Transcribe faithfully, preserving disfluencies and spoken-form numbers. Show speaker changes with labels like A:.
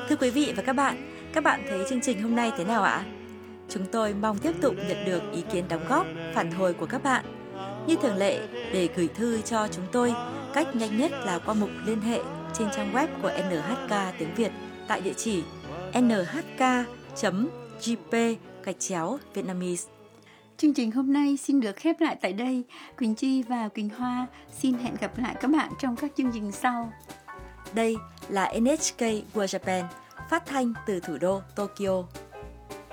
A: Thưa quý vị và các bạn, các bạn thấy chương trình hôm nay thế nào ạ? Chúng tôi mong tiếp tục nhận được ý kiến đóng góp, phản hồi của các bạn. Như thường lệ, để gửi thư cho chúng tôi, cách nhanh nhất là qua mục liên hệ trên trang web của en hát ca tiếng Việt tại địa chỉ en hát ca chấm giê pê gạch chéo Vietnamese.
B: Chương trình hôm nay xin được khép lại tại đây. Quỳnh Chi và Quỳnh Hoa xin hẹn gặp lại các bạn trong các chương trình sau.
A: Đây là en hát ca World Japan, phát thanh từ thủ đô Tokyo.